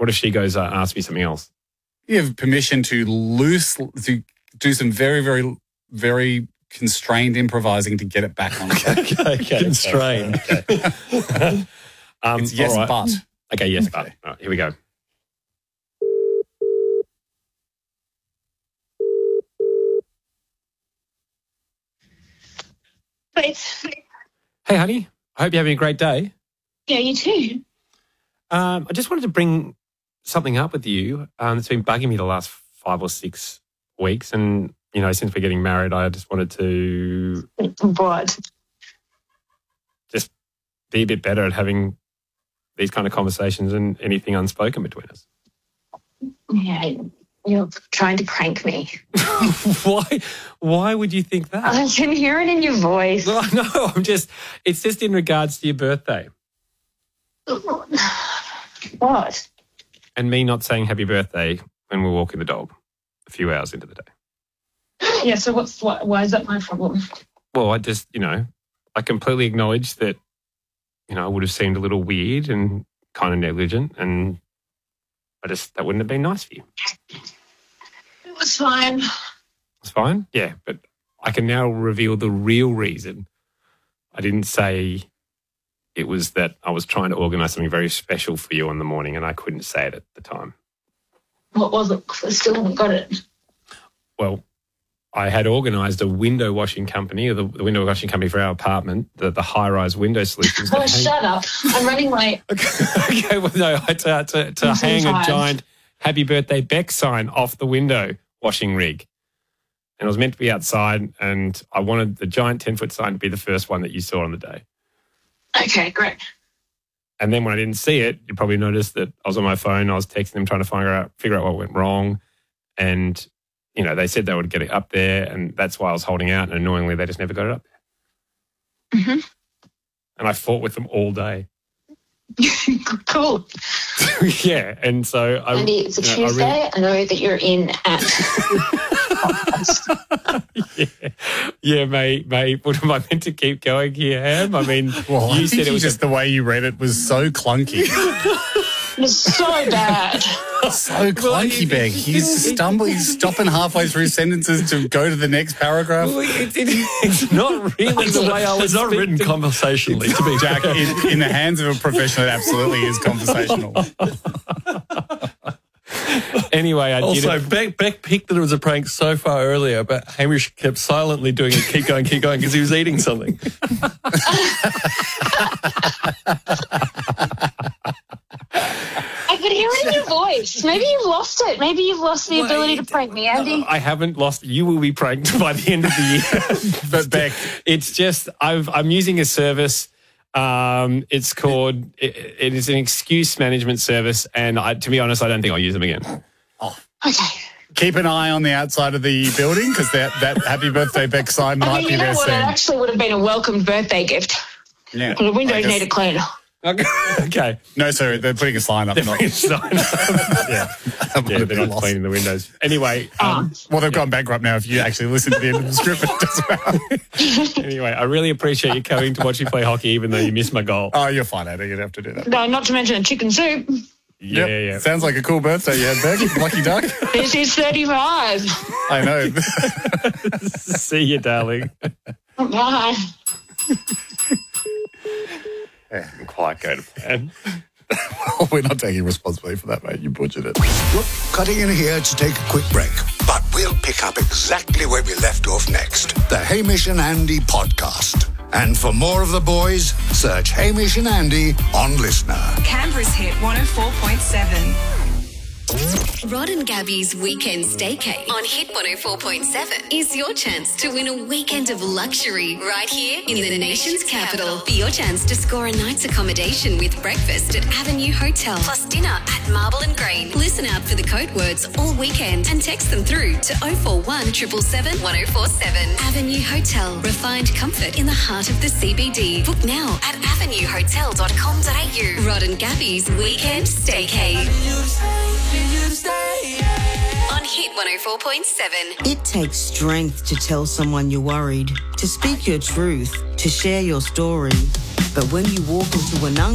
What if she goes, ask me something else? You have permission to do some very, very, very constrained improvising to get it back on track. Okay. Constrained. It's yes, all right. but. Okay, yes, but. All right, here we go. Please. Hey, honey. I hope you're having a great day. Yeah, you too. I just wanted to bring something up with you that's been bugging me the last 5 or 6 weeks. And, since we're getting married, I just wanted to What? just be a bit better at having these kind of conversations and anything unspoken between us. Yeah, you're trying to prank me. Why would you think that? I can hear it in your voice. No, it's just in regards to your birthday What? and me not saying happy birthday when we're walking the dog a few hours into the day. Yeah, so why is that my problem? Well, I just, I completely acknowledge that, I would have seemed a little weird and kind of negligent, and that wouldn't have been nice for you. It was fine. It's fine? Yeah, but I can now reveal the real reason. I didn't say it was that I was trying to organise something very special for you in the morning and I couldn't say it at the time. What was it? 'Cause I still haven't got it. Well, I had organised a window washing company, or the window washing company for our apartment, the high-rise window solutions. Oh, shut up. I'm running late. Okay, well, no, to hang a giant happy birthday Beck sign off the window washing rig. And it was meant to be outside, and I wanted the giant 10-foot sign to be the first one that you saw on the day. Okay, great. And then when I didn't see it, you probably noticed that I was on my phone, I was texting them trying to figure out what went wrong. And, they said they would get it up there, and that's why I was holding out, and annoyingly they just never got it up there. Mm-hmm. And I fought with them all day. Cool. Yeah, and so Andy, it's a Tuesday. I know that you're in at... Yeah, mate. What am I meant to keep going here, Ham? I mean, you said it was just the way you read it was so clunky. It's so bad. So clunky, Beck. He's stopping halfway through sentences to go to the next paragraph. Well, it's not really the way I was. It's not written conversationally, to be Jack, in the hands of a professional, it absolutely is conversational. Anyway, also, Beck picked that it was a prank so far earlier, but Hamish kept silently doing it, keep going, because he was eating something. I could hear it in your voice. Maybe you've lost it. Maybe you've lost the ability to prank me, Andy. No, I haven't lost. You will be pranked by the end of the year. But Beck, it's just I'm using a service. It's called. It is an excuse management service, and to be honest, I don't think I'll use them again. Oh, okay. Keep an eye on the outside of the building because that happy birthday Beck sign might be there soon. It actually would have been a welcomed birthday gift. Yeah, the windows need a clean. Okay. No, sir, they're putting a sign up. Yeah, they're not cleaning the windows. Anyway. Well, they've gone bankrupt now if you actually listen to the end of the script. It doesn't matter. Anyway, I really appreciate you coming to watch me play hockey even though you missed my goal. Oh, you're fine, Ada. You'd have to do that. No, not to mention a chicken soup. Yeah. Sounds like a cool birthday you had, Beck. Lucky duck. This is 35. I know. See you, darling. Bye. Yeah. Didn't quite go to plan. Well, we're not taking responsibility for that, mate. You butchered it. Look, cutting in here to take a quick break. But we'll pick up exactly where we left off next. The Hamish and Andy podcast. And for more of the boys, search Hamish and Andy on Listener. Canberra's hit 104.7. Rod and Gabby's Weekend Staycay on Hit 104.7 is your chance to win a weekend of luxury right here in the nation's capital. For your chance to score a night's accommodation with breakfast at Avenue Hotel plus dinner at Marble and Green. Listen out for the code words all weekend and text them through to 041 777 1047. Avenue Hotel. Refined comfort in the heart of the CBD. Book now at avenuehotel.com.au. Rod and Gabby's Weekend Staycay. On Hit 104.7. It takes strength to tell someone you're worried, to speak your truth, to share your story. But when you walk into an